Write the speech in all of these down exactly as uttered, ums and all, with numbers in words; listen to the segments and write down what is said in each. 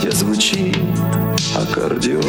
где звучит аккордеон.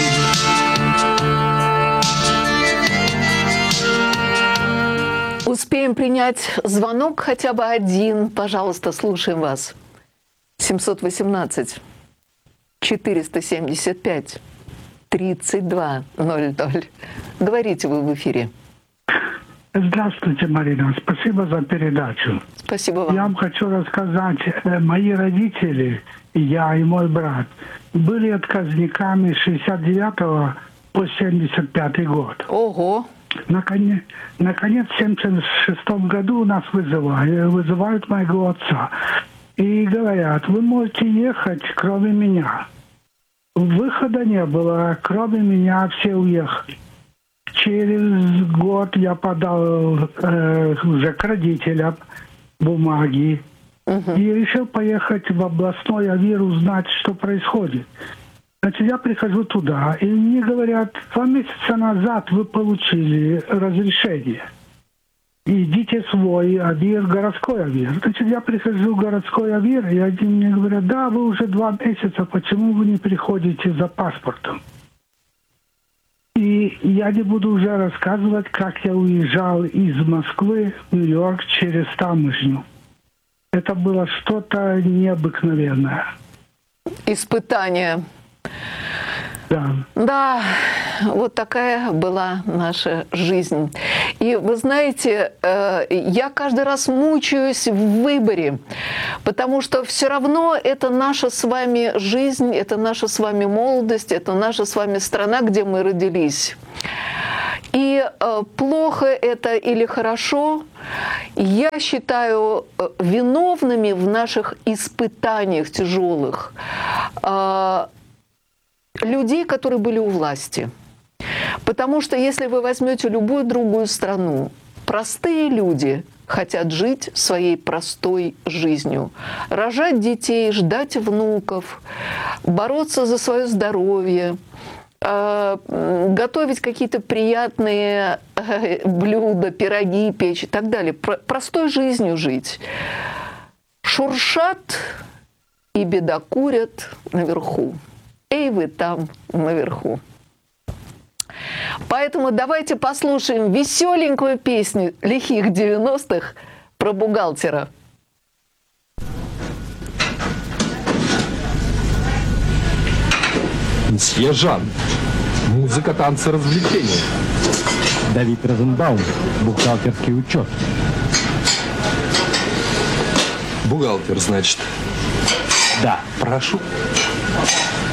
Успеем принять звонок хотя бы один. Пожалуйста, слушаем вас. семьсот восемнадцать четыреста семьдесят пять тридцать два ноль ноль. Говорите вы в эфире. Здравствуйте, Марина. Спасибо за передачу. Спасибо вам. Я вам хочу рассказать. Мои родители, я и мой брат, были отказниками с шестьдесят девятого по семьдесят пятый год. Ого! Наконец, наконец в семьдесят шестом году нас вызывают, вызывают моего отца. И говорят, вы можете ехать, кроме меня. Выхода не было, кроме меня все уехали. Через год я подал э, уже к родителям бумаги uh-huh. и решил поехать в областной АВИР узнать, что происходит. Значит, я прихожу туда, и мне говорят, два месяца назад вы получили разрешение. Идите свой АВИР, городской АВИР. Значит, я прихожу в городской АВИР, и один мне говорят, да, вы уже два месяца, почему вы не приходите за паспортом? И я не буду уже рассказывать, как я уезжал из Москвы в Нью-Йорк через таможню. Это было что-то необыкновенное. Испытание. Да. Да, вот такая была наша жизнь. И вы знаете, я каждый раз мучаюсь в выборе, потому что все равно это наша с вами жизнь, это наша с вами молодость, это наша с вами страна, где мы родились. И плохо это или хорошо, я считаю виновными в наших испытаниях тяжелых людей, которые были у власти. Потому что если вы возьмете любую другую страну, простые люди хотят жить своей простой жизнью. Рожать детей, ждать внуков, бороться за свое здоровье, готовить какие-то приятные блюда, пироги печь и так далее. Простой жизнью жить. Шуршат и бедокурят наверху. Эй, вы там наверху. Поэтому давайте послушаем веселенькую песню лихих девяностых про бухгалтера. Мсье Жан. Музыка, танцы, развлечения. Давид Розенбаум. Бухгалтерский учет. Бухгалтер, значит. Да. Прошу.